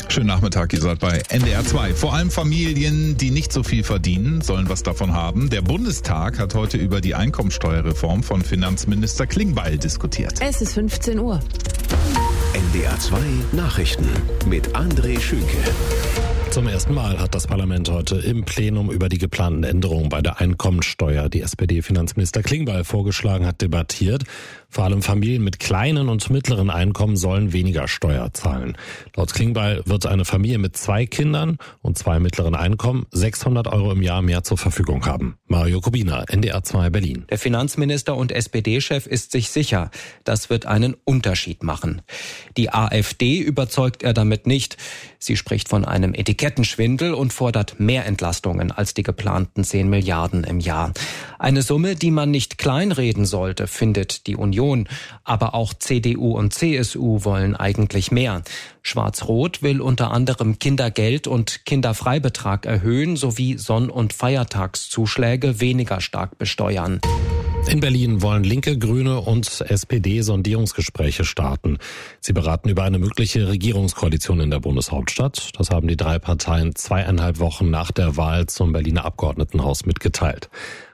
Schönen Nachmittag, ihr seid bei NDR 2. Vor allem Familien, die nicht so viel verdienen, sollen was davon haben. Der Bundestag hat heute über die Einkommensteuerreform von Finanzminister Klingbeil diskutiert. Es ist 15 Uhr. NDR 2 Nachrichten mit André Schünke. Zum ersten Mal hat das Parlament heute im Plenum über die geplanten Änderungen bei der Einkommensteuer, die SPD-Finanzminister Klingbeil vorgeschlagen hat, debattiert. Vor allem Familien mit kleinen und mittleren Einkommen sollen weniger Steuer zahlen. Laut Klingbeil wird eine Familie mit 2 Kindern und 2 mittleren Einkommen 600 € im Jahr mehr zur Verfügung haben. Mario Kubina, NDR 2 Berlin. Der Finanzminister und SPD-Chef ist sich sicher, das wird einen Unterschied machen. Die AfD überzeugt er damit nicht. Sie spricht von einem Etikettenschwindel und fordert mehr Entlastungen als die geplanten 10 Milliarden im Jahr. Eine Summe, die man nicht kleinreden sollte, findet die Union. Aber auch CDU und CSU wollen eigentlich mehr. Schwarz-Rot will unter anderem Kindergeld und Kinderfreibetrag erhöhen sowie Sonn- und Feiertagszuschläge weniger stark besteuern. In Berlin wollen Linke, Grüne und SPD Sondierungsgespräche starten. Sie beraten über eine mögliche Regierungskoalition in der Bundeshauptstadt. Das haben die 3 Parteien 2,5 Wochen nach der Wahl zum Berliner Abgeordnetenhaus mitgeteilt.